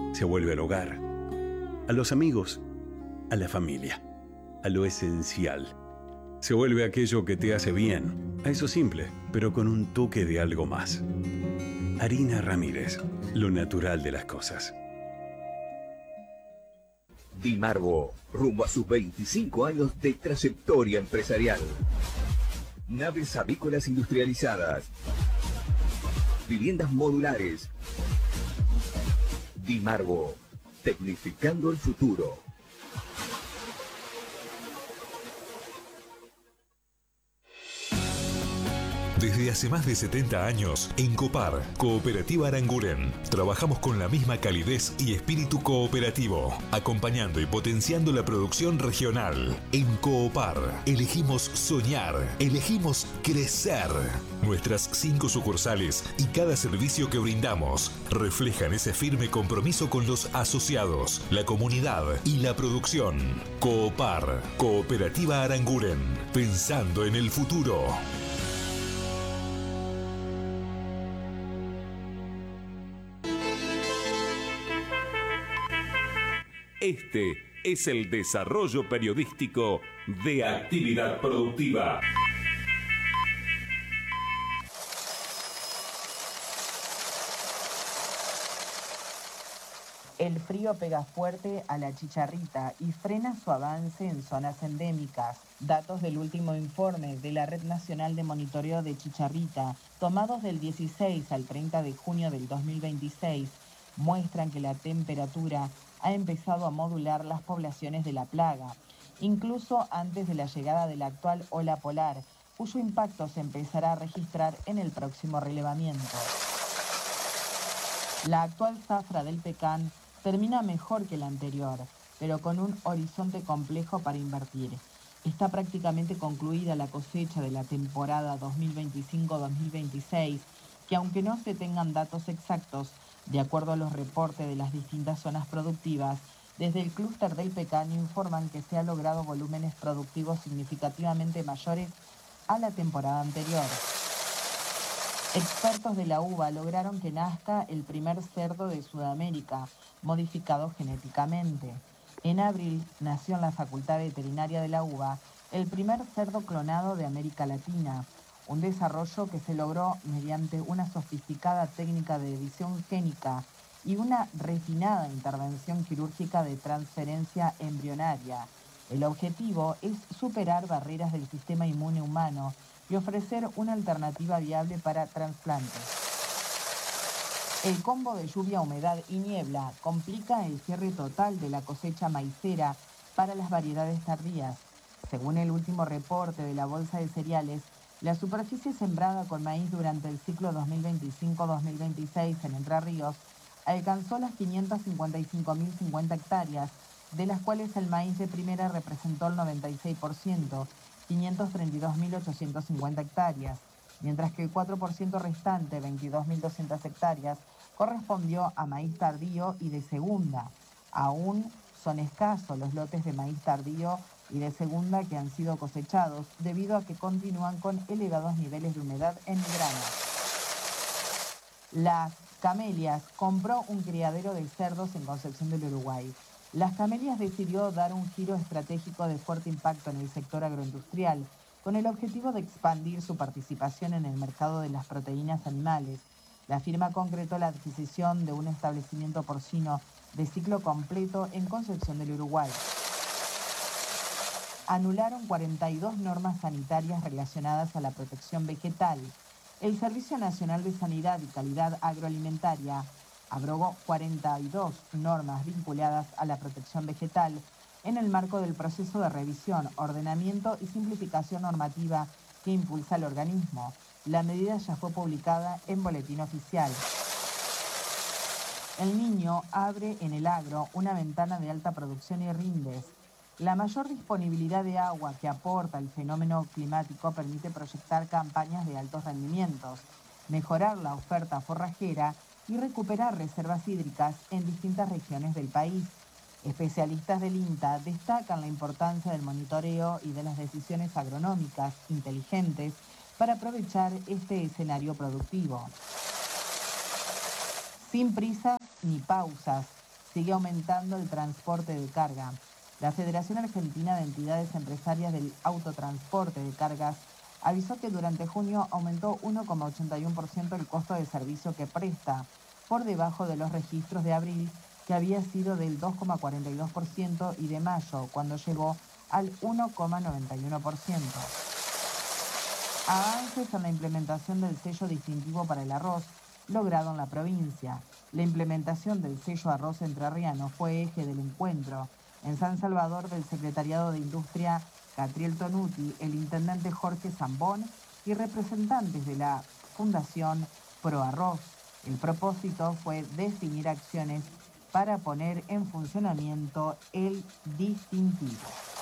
se vuelve al hogar, a los amigos, a la familia, a lo esencial. Se vuelve aquello que te hace bien, a eso simple, pero con un toque de algo más. Harina Ramírez, lo natural de las cosas. Dimarvo, rumbo a sus 25 años de trayectoria empresarial. Naves avícolas industrializadas. Viviendas modulares. Dimarvo, tecnificando el futuro. Desde hace más de 70 años, en Copar, Cooperativa Aranguren, trabajamos con la misma calidez y espíritu cooperativo, acompañando y potenciando la producción regional. En Coopar, elegimos soñar, elegimos crecer. Nuestras 5 sucursales y cada servicio que brindamos reflejan ese firme compromiso con los asociados, la comunidad y la producción. Coopar, Cooperativa Aranguren, pensando en el futuro. Este es el desarrollo periodístico de Actividad Productiva. El frío pega fuerte a la chicharrita y frena su avance en zonas endémicas. Datos del último informe de la Red Nacional de Monitoreo de Chicharrita, tomados del 16 al 30 de junio del 2026, muestran que la temperatura ha empezado a modular las poblaciones de la plaga, incluso antes de la llegada de la actual ola polar, cuyo impacto se empezará a registrar en el próximo relevamiento. La actual zafra del Pecan termina mejor que la anterior, pero con un horizonte complejo para invertir. Está prácticamente concluida la cosecha de la temporada 2025-2026, que aunque no se tengan datos exactos, de acuerdo a los reportes de las distintas zonas productivas, desde el clúster del Pecan informan que se han logrado volúmenes productivos significativamente mayores a la temporada anterior. Expertos de la uva lograron que nazca el primer cerdo de Sudamérica, modificado genéticamente. En abril nació en la Facultad Veterinaria de la Uva el primer cerdo clonado de América Latina, un desarrollo que se logró mediante una sofisticada técnica de edición génica y una refinada intervención quirúrgica de transferencia embrionaria. El objetivo es superar barreras del sistema inmune humano y ofrecer una alternativa viable para trasplantes. El combo de lluvia, humedad y niebla complica el cierre total de la cosecha maicera para las variedades tardías. Según el último reporte de la Bolsa de Cereales, la superficie sembrada con maíz durante el ciclo 2025-2026 en Entre Ríos alcanzó las 555.050 hectáreas, de las cuales el maíz de primera representó el 96%, 532.850 hectáreas, mientras que el 4% restante, 22.200 hectáreas, correspondió a maíz tardío y de segunda. Aún son escasos los lotes de maíz tardío y de segunda que han sido cosechados, debido a que continúan con elevados niveles de humedad en el grano. Las Camelias compró un criadero de cerdos en Concepción del Uruguay. Las Camelias decidió dar un giro estratégico de fuerte impacto en el sector agroindustrial, con el objetivo de expandir su participación en el mercado de las proteínas animales. La firma concretó la adquisición de un establecimiento porcino de ciclo completo en Concepción del Uruguay. Anularon 42 normas sanitarias relacionadas a la protección vegetal. El Servicio Nacional de Sanidad y Calidad Agroalimentaria abrogó 42 normas vinculadas a la protección vegetal en el marco del proceso de revisión, ordenamiento y simplificación normativa que impulsa el organismo. La medida ya fue publicada en Boletín Oficial. El Niño abre en el agro una ventana de alta producción y rindes. La mayor disponibilidad de agua que aporta el fenómeno climático permite proyectar campañas de altos rendimientos, mejorar la oferta forrajera y recuperar reservas hídricas en distintas regiones del país. Especialistas del INTA destacan la importancia del monitoreo y de las decisiones agronómicas inteligentes para aprovechar este escenario productivo. Sin prisas ni pausas, sigue aumentando el transporte de carga. La Federación Argentina de Entidades Empresarias del Autotransporte de Cargas avisó que durante junio aumentó 1,81% el costo de servicio que presta, por debajo de los registros de abril, que había sido del 2,42%, y de mayo, cuando llegó al 1,91%. Avances en la implementación del sello distintivo para el arroz logrado en la provincia. La implementación del sello arroz entrerriano fue eje del encuentro en San Salvador del Secretariado de Industria Catriel Tonuti, el intendente Jorge Zambón y representantes de la Fundación Pro Arroz. El propósito fue definir acciones para poner en funcionamiento el distintivo.